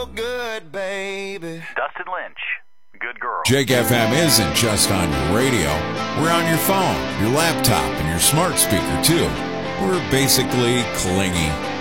real good, baby. Dustin Lynch, Good Girl. Jake FM isn't just on your radio. We're on your phone, your laptop, and your smart speaker, too. We're basically clingy.